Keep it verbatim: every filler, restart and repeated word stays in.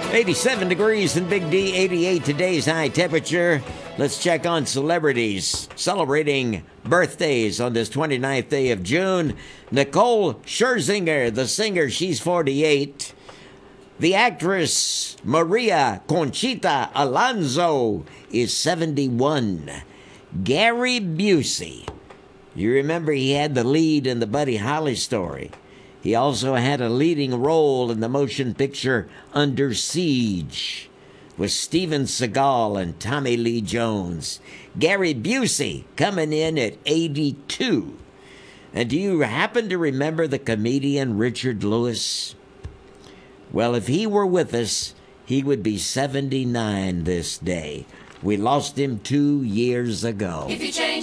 eighty-seven degrees in Big D, eighty-eight today's high temperature. Let's check on celebrities celebrating birthdays on this twenty-ninth day of June. Nicole Scherzinger, the singer, she's forty-eight. The actress Maria Conchita Alonso is seventy-one. Gary Busey, you remember he had the lead in the Buddy Holly story. He also had a leading role in the motion picture Under Siege with Steven Seagal and Tommy Lee Jones. Gary Busey coming in at eighty-two. And do you happen to remember the comedian Richard Lewis? Well, if he were with us, he would be seventy-nine this day. We lost him two years ago. If you change